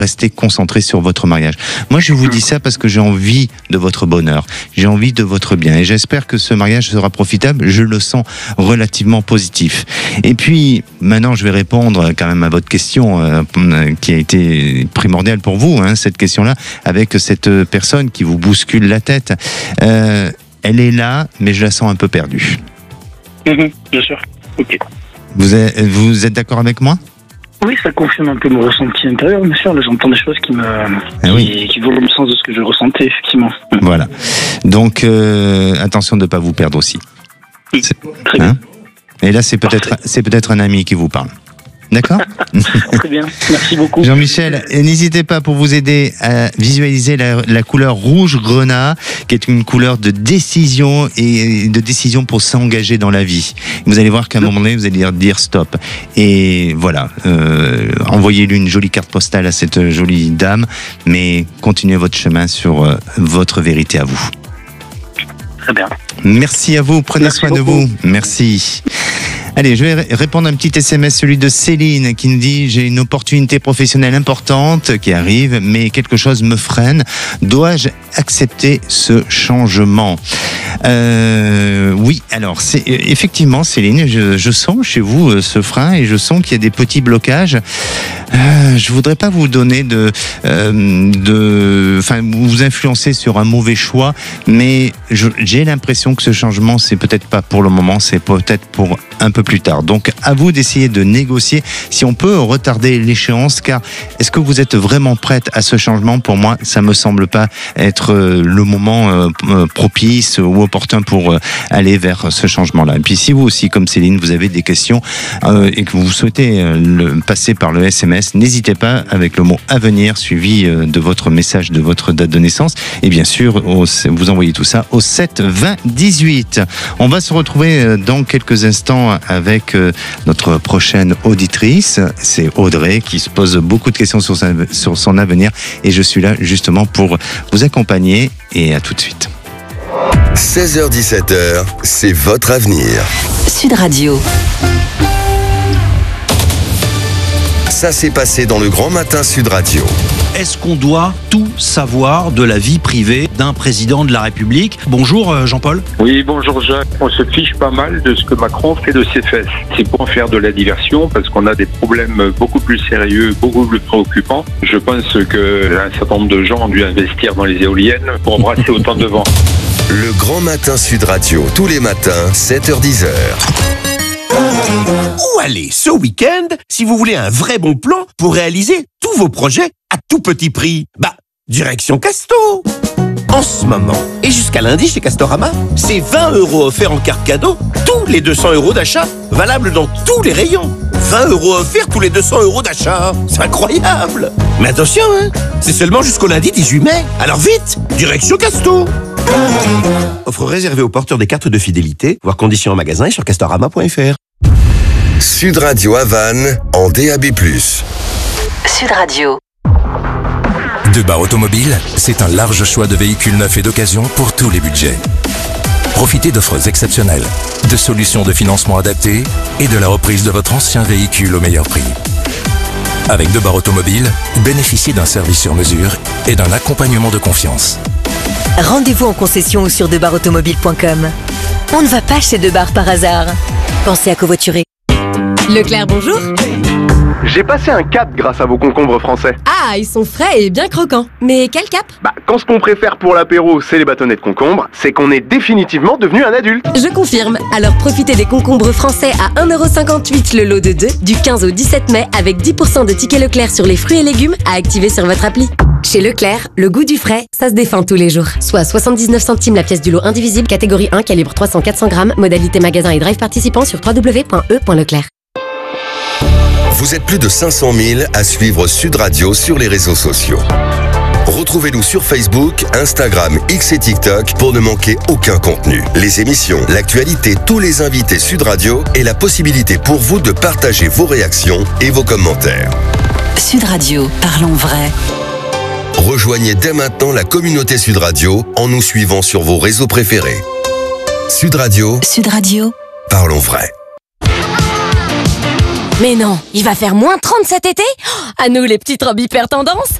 restez concentré sur votre mariage. Moi, je vous dis ça parce que j'ai envie de votre bonheur, j'ai envie de votre bien, et j'espère que ce mariage sera profitable. Je le sens relativement positif. Et puis, maintenant, je vais répondre quand même à votre question qui a été primordiale pour vous, cette question-là, avec cette personne qui vous bouscule la tête. Elle est là, mais je la sens un peu perdue. Bien sûr. Ok. Vous êtes d'accord avec moi ? Oui, ça confirme un peu mon ressenti intérieur, bien sûr. Là, j'entends des choses qui vont dans le sens de ce que je ressentais, effectivement. Voilà. Donc, attention de ne pas vous perdre aussi. Très bien. Et là, c'est peut-être un ami qui vous parle. D'accord ? Très bien, merci beaucoup. Jean-Michel, n'hésitez pas pour vous aider à visualiser la couleur rouge grenat, qui est une couleur de décision et de décision pour s'engager dans la vie. Vous allez voir qu'à un moment donné, vous allez dire stop. Et voilà, envoyez-lui une jolie carte postale à cette jolie dame, mais continuez votre chemin sur votre vérité à vous. Très bien. Merci à vous, prenez soin de vous. Merci. Allez, je vais répondre à un petit SMS, celui de Céline, qui nous dit « J'ai une opportunité professionnelle importante qui arrive, mais quelque chose me freine. Dois-je accepter ce changement ?» Oui, alors, effectivement, Céline, je sens chez vous ce frein et je sens qu'il y a des petits blocages. Je voudrais pas vous donner vous influencer sur un mauvais choix, mais j'ai l'impression que ce changement, c'est peut-être pas pour le moment, c'est peut-être pour un peu plus tard. Donc, à vous d'essayer de négocier si on peut retarder l'échéance, car est-ce que vous êtes vraiment prête à ce changement ? Pour moi, ça me semble pas être le moment propice ou opportun pour aller vers ce changement-là. Et puis, si vous aussi, comme Céline, vous avez des questions et que vous souhaitez passer par le SMS, n'hésitez pas avec le mot « avenir » suivi de votre message, de votre date de naissance. Et bien sûr, vous envoyez tout ça au 7 20 18. On va se retrouver dans quelques instants avec notre prochaine auditrice. C'est Audrey qui se pose beaucoup de questions sur son avenir. Et je suis là justement pour vous accompagner. Et à tout de suite. 16h-17h, c'est votre avenir. Sud Radio. Ça s'est passé dans le Grand Matin Sud Radio. Est-ce qu'on doit tout savoir de la vie privée d'un président de la République ? Bonjour Jean-Paul. Oui, bonjour Jacques. On se fiche pas mal de ce que Macron fait de ses fesses. C'est pour faire de la diversion parce qu'on a des problèmes beaucoup plus sérieux, beaucoup plus préoccupants. Je pense qu'un certain nombre de gens ont dû investir dans les éoliennes pour brasser autant de vent. Le Grand Matin Sud Radio, tous les matins, 7h-10h. Où aller ce week-end si vous voulez un vrai bon plan pour réaliser tous vos projets à tout petit prix ? Direction Casto. En ce moment, et jusqu'à lundi chez Castorama, c'est 20 € offerts en carte cadeau tous les 200 € d'achat, valable dans tous les rayons. 20 € offerts tous les 200 € d'achat. C'est incroyable. Mais attention, c'est seulement jusqu'au lundi 18 mai. Alors vite, direction Casto. Offre réservée aux porteurs des cartes de fidélité, voir conditions en magasin et sur castorama.fr. Sud Radio à Vannes, en DAB+. Sud Radio. Debar Automobile, c'est un large choix de véhicules neufs et d'occasion pour tous les budgets. Profitez d'offres exceptionnelles, de solutions de financement adaptées et de la reprise de votre ancien véhicule au meilleur prix. Avec Debar Automobile, bénéficiez d'un service sur mesure et d'un accompagnement de confiance. Rendez-vous en concession ou sur debarautomobile.com. On ne va pas chez Debar par hasard. Pensez à covoiturer. Leclerc, bonjour. J'ai passé un cap grâce à vos concombres français. Ah, ils sont frais et bien croquants. Mais quel cap ? Quand ce qu'on préfère pour l'apéro, c'est les bâtonnets de concombre, c'est qu'on est définitivement devenu un adulte. Je confirme. Alors profitez des concombres français à 1,58 € le lot de 2 du 15 au 17 mai avec 10% de tickets Leclerc sur les fruits et légumes à activer sur votre appli. Chez Leclerc, le goût du frais, ça se défend tous les jours. Soit 79 centimes la pièce du lot indivisible, catégorie 1, calibre 300-400 grammes, modalité magasin et drive participant sur www.e.leclerc. Vous êtes plus de 500 000 à suivre Sud Radio sur les réseaux sociaux. Retrouvez-nous sur Facebook, Instagram, X et TikTok pour ne manquer aucun contenu. Les émissions, l'actualité, tous les invités Sud Radio et la possibilité pour vous de partager vos réactions et vos commentaires. Sud Radio, parlons vrai. Rejoignez dès maintenant la communauté Sud Radio en nous suivant sur vos réseaux préférés. Sud Radio. Sud Radio. Parlons vrai. Mais non, il va faire moins 30 cet été? À nous les petites robes hyper tendance.